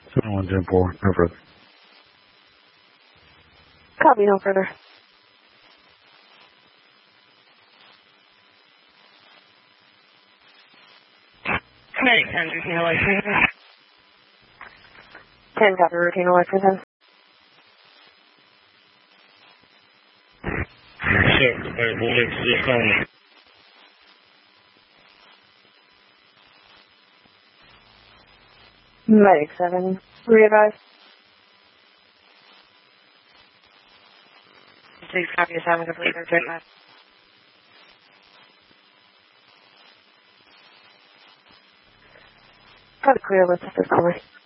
7110-4, no further. Copy, no further. Hey, 10, routine alert for 10, copy, routine alert for 10. Check, Bullets, just call me. Medic 7, re-advise. 6, copy, 7, complete, check that. Copy, clear, let's just call me.